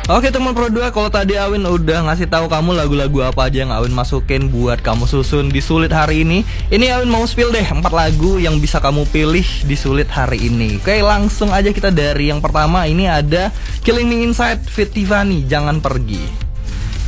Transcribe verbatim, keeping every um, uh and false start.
Oke teman Pro dua, kalau tadi Awin udah ngasih tahu kamu lagu-lagu apa aja yang Awin masukin buat kamu susun di Sulit hari ini. Ini Awin mau spill deh empat lagu yang bisa kamu pilih di Sulit hari ini. Oke, langsung aja kita dari yang pertama. Ini ada Killing Me Inside feat. Tiffany, Jangan Pergi.